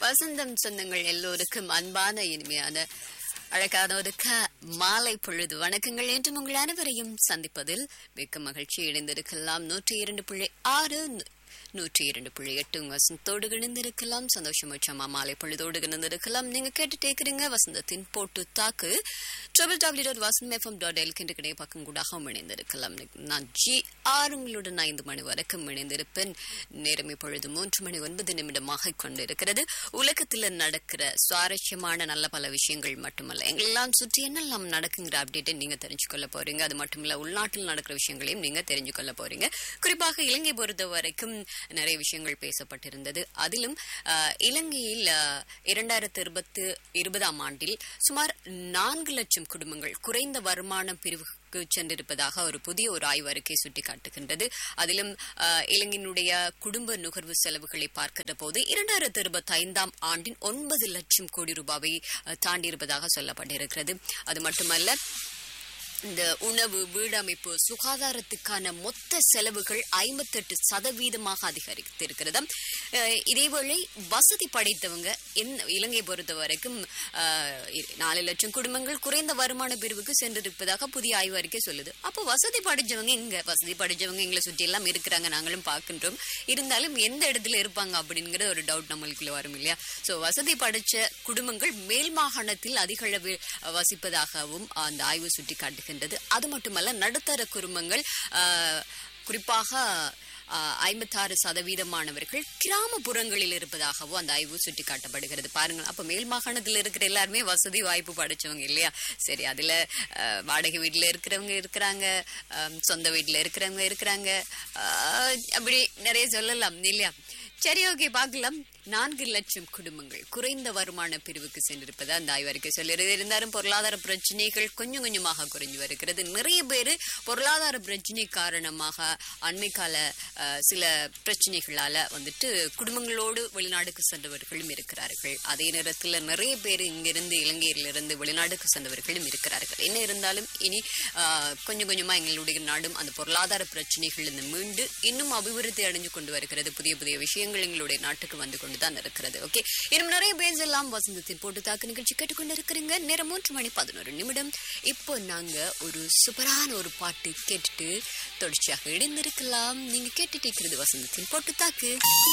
வசந்தம் சொந்தங்கள் எல்லோருக்கும் அன்பான இனிமையான அழகான ஒரு மாலை பொழுது வணக்கங்கள். என்றும் உங்கள் அனைவரையும் சந்திப்பதில் மிக்க மகிழ்ச்சி. இணைந்திருக்கலாம் 102.6 102.8 வசந்தத்தோடு இணைந்திருக்கலாம். சந்தோஷமா மாலை பொழுதோடு இணைந்திருக்கலாம். நீங்க கேட்டுட்டே இருக்கிறீங்க வசந்தத்தின் போட்டு தாக்கு www.vasantham.l கிண்ட பக்கம் கூட இணைந்திருக்கலாம். நான் உங்களுடன் 5 மணி வரைக்கும் இணைந்திருப்பேன். நேரம் இப்பொழுது 3:09 கொண்டிருக்கிறது. உலகத்தில் நடக்கிற சுவாரஸ்யமான நல்ல பல விஷயங்கள் மட்டுமல்ல, எங்களெல்லாம் சுற்றி என்னெல்லாம் நடக்குங்கிற அப்டேட்டை நீங்க தெரிஞ்சுக்கொள்ள போறீங்க. அது மட்டுமல்ல, உள்நாட்டில் நடக்கிற விஷயங்களையும் நீங்க தெரிஞ்சுக்கொள்ள போறீங்க. குறிப்பாக இலங்கை பொறுத்த வரைக்கும் நிறைய விஷயங்கள் பேசப்பட்டிருந்தது. அதிலும் இலங்கையில் 2020 ஆண்டில் சுமார் 4 லட்சம் குடும்பங்கள் குறைந்த வருமான பிரிவுக்கு சென்றிருப்பதாக ஒரு புதிய ஆய்வு அறிக்கை சுட்டிக்காட்டுகின்றது. அதிலும் இலங்கையினுடைய குடும்ப நுகர்வு செலவுகளை பார்க்கிற போது 2025 ஆண்டின் 9 லட்சம் கோடி ரூபாவை தாண்டியிருப்பதாக சொல்லப்பட்டிருக்கிறது. அது மட்டுமல்ல, இந்த உணவு, வீடமைப்பு, சுகாதாரத்துக்கான மொத்த செலவுகள் 58% அதிகரித்திருக்கிறது. இதேவேளை வசதி படைத்தவங்க இலங்கை பொறுத்த வரைக்கும் 4 லட்சம் குடும்பங்கள் குறைந்த வருமான பிரிவுக்கு சென்றிருப்பதாக புதிய ஆய்வு அறிக்கை சொல்லுது. அப்போ வசதி படைச்சவங்க எங்களை சுற்றி எல்லாம் இருக்கிறாங்க, நாங்களும் பார்க்கின்றோம். இருந்தாலும் எந்த இடத்துல இருப்பாங்க அப்படிங்கிற ஒரு டவுட் நம்மளுக்குள்ள வரும் இல்லையா? சோ வசதி படைச்ச குடும்பங்கள் மேல் மாகாணத்தில் அதிக அளவில் வசிப்பதாகவும் அந்த ஆய்வு சுட்டி காட்டுகிறது. அது மட்டுமல்ல, நடுத்தர குடும்பங்கள் குறிப்பாக 56% கிராமப்புறங்களில் இருப்பதாகவும் அந்த ஆய்வு சுட்டிக்காட்டப்படுகிறது. பாருங்க, அப்ப மேல் மாகாணத்தில் இருக்கிற எல்லாருமே வசதி வாய்ப்பு படைச்சவங்க இல்லையா? சரி, அதுல வாடகை வீட்டுல இருக்கிறவங்க இருக்கிறாங்க, சொந்த வீட்டுல இருக்கிறவங்க இருக்கிறாங்க, அப்படி நிறைய சொல்லலாம் இல்லையா? சரி, ஓகே, பார்க்கலாம். 4 லட்சம் குடும்பங்கள் குறைந்த வருமான பிரிவுக்கு சென்றிருப்பதா அந்த ஆய்வறிக்கை சொல்லிடுது. இருந்தாலும் பொருளாதார பிரச்சனைகள் கொஞ்சம் கொஞ்சமாக குறைஞ்சு வருகிறது. நிறைய பேர் பொருளாதார பிரச்சனை காரணமாக அண்மை கால சில பிரச்சனைகளால குடும்பங்களோடு வெளிநாடுக்கு சென்றவர்களும் இருக்கிறார்கள். அதே நேரத்தில் நிறைய பேர் இங்கிருந்து இலங்கையிலிருந்து வெளிநாடுக்கு சென்றவர்களும் இருக்கிறார்கள். என்ன இருந்தாலும் இனி கொஞ்சம் கொஞ்சமா எங்களுடைய நாடும் அந்த பொருளாதார பிரச்சனைகள் மீண்டு இன்னும் அபிவிருத்தி அடைஞ்சு கொண்டு வருகிறது. புதிய புதிய விஷயங்கள் எங்களுடைய நாட்டுக்கு வந்து கொண்டுதான் இருக்கிறது. ஓகே, இன்னும் நிறைய பேர் எல்லாம் வசந்தத்தின் போட்டு தாக்கு நிகழ்ச்சி கேட்டுக்கொண்டு இருக்கிறீங்க. நேரம் 3:11. இப்போ நாங்க ஒரு சூப்பரான ஒரு பாட்டு கேட்டுட்டு தொடர்ச்சியாக இணைந்திருக்கலாம். நீங்க கேட்டுட்டு இருக்கிறது வசந்தத்தின் போட்டு தாக்கு.